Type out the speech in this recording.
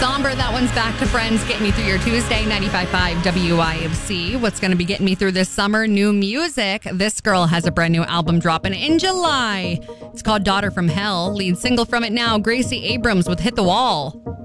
Somber, that one's Back to Friends, getting me through your Tuesday, 95.5 WIFC. What's going to be getting me through this summer? New music. This girl has a brand new album dropping in July. It's called Daughter from Hell. Lead single from it now, Gracie Abrams with Hit the Wall.